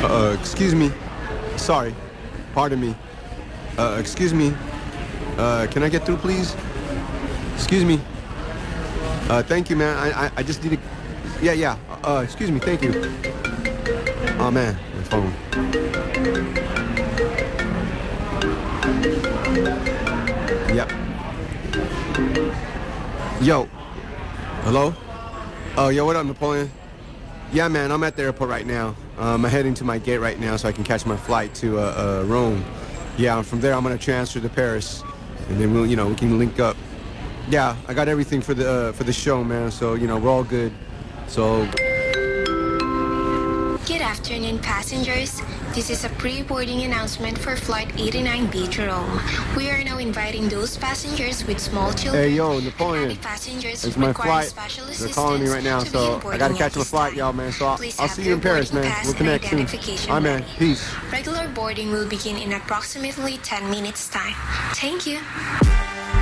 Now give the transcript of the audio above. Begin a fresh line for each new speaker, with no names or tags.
Excuse me. Sorry. Pardon me. Excuse me. Can I get through, please? Excuse me. Thank you, man. I just need to... Yeah. Excuse me. Thank you. Oh, man. My phone. Yep. Yo. Hello? Oh, yo, what up, Napoleon? Yeah, man, I'm at the airport right now. I'm heading to my gate right now so I can catch my flight to Rome. Yeah, and from there I'm gonna transfer to Paris, and then we can link up. Yeah, I got everything for the show, man. So we're all good. So.
Good afternoon, passengers. This is a pre-boarding announcement for Flight 89B to Rome. We are now inviting those passengers with small children.
Hey, yo, Napoleon.
And passengers
it's my flight.
Special
They're calling me right now, so I gotta catch my flight, y'all, man. So I'll see you in Paris, man. We'll connect soon. All right, man. Peace.
Regular boarding will begin in approximately 10 minutes' time. Thank you.